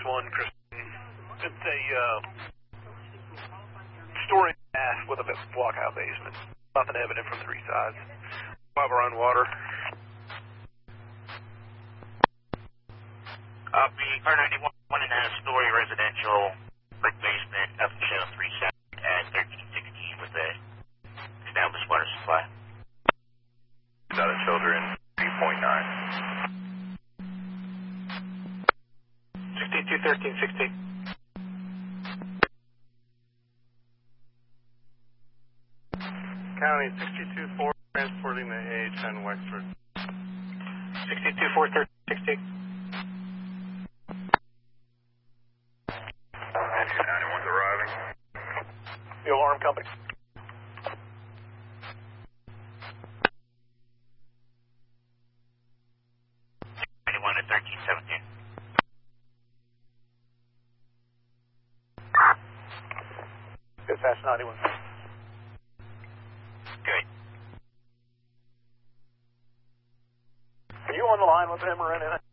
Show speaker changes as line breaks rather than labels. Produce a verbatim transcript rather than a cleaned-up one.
one, Kristen. It's a uh, story mass with a block-out basement. Nothing evident from three sides. While we're on water.
Uh, the car ninety-one, one and a half story residential brick basement, up in channel three seven at thirteen sixteen with a established water supply.
Got a children, three point nine.
sixty-two thirteen sixteen.
County sixty-two four, transporting the A ten Wexford.
sixty-two four thirteen sixteen.
ninety-one's arriving.
The alarm company.
ninety-one at thirteen seventeen.
Dispatch ninety-one.
Good.
Are you on the line with him or anything?